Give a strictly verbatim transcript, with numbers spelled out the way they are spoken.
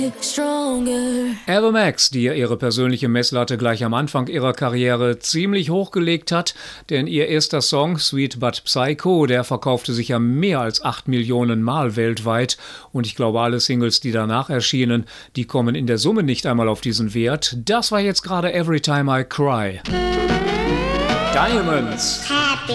Ava Max, die ja ihre persönliche Messlatte gleich am Anfang ihrer Karriere ziemlich hochgelegt hat, denn ihr erster Song Sweet But Psycho, der verkaufte sich ja mehr als acht Millionen Mal weltweit und ich glaube, alle Singles, die danach erschienen, die kommen in der Summe nicht einmal auf diesen Wert. Das war jetzt gerade Every Time I Cry. Diamonds.